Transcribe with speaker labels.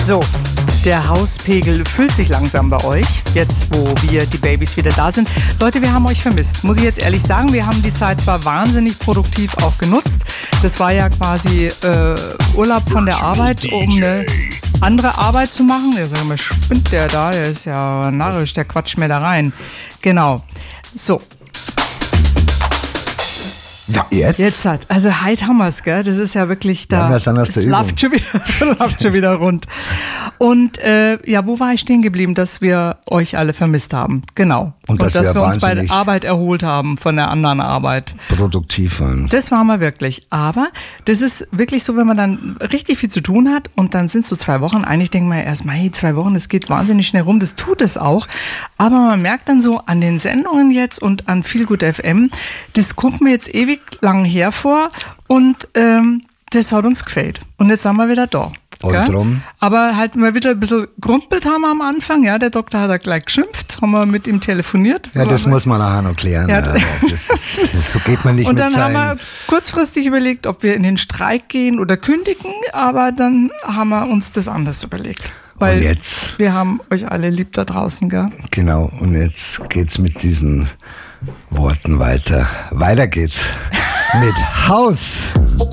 Speaker 1: So, der Hauspegel füllt sich langsam bei euch, jetzt wo die Babys wieder da sind. Leute, wir haben euch vermisst, muss ich jetzt ehrlich sagen. Wir haben die Zeit zwar wahnsinnig produktiv auch genutzt. Das war ja quasi Urlaub von der Arbeit, um eine andere Arbeit zu machen. Ja, sag mal, spinnt der da? Der ist ja narrisch, der quatscht mir da rein. Genau. So.
Speaker 2: Ja, jetzt
Speaker 1: hat. Also heute haben wir es, gell? Das ist ja wirklich da.
Speaker 2: Ja, wir sind aus der Übung.
Speaker 1: Läuft schon wieder rund. Und wo war ich stehen geblieben, dass wir euch alle vermisst haben? Genau.
Speaker 2: Und dass wir
Speaker 1: uns bei der Arbeit erholt haben von der anderen Arbeit.
Speaker 2: Produktiv waren.
Speaker 1: Das waren wir wirklich. Aber das ist wirklich so, wenn man dann richtig viel zu tun hat und dann sind es so 2 Wochen. Eigentlich denkt man ja erstmal, hey, 2 Wochen, das geht wahnsinnig schnell rum. Das tut es auch. Aber man merkt dann so an den Sendungen jetzt und an Feelgood FM, das kommt mir jetzt ewig lang hervor und das hat uns gefällt. Und jetzt sind wir wieder da.
Speaker 2: Und drum?
Speaker 1: Aber halt mal wieder ein bisschen grumpelt haben wir am Anfang. Ja, der Doktor hat da gleich geschimpft, haben wir mit ihm telefoniert.
Speaker 2: Ja, das muss man nachher noch klären. Ja. So geht man nicht
Speaker 1: und
Speaker 2: mit
Speaker 1: dann haben wir kurzfristig überlegt, ob wir in den Streik gehen oder kündigen, aber dann haben wir uns das anders überlegt. Weil
Speaker 2: und jetzt?
Speaker 1: Wir haben euch alle lieb da draußen, gell?
Speaker 2: Genau, und jetzt geht's mit diesen Worten weiter. Weiter geht's mit Haus.